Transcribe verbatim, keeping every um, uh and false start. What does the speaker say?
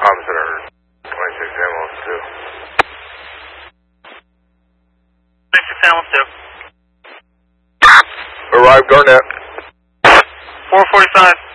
Opposite or twenty-six Ambulance two. twenty-six Ambulance two. Arrive Garnett. four forty-five.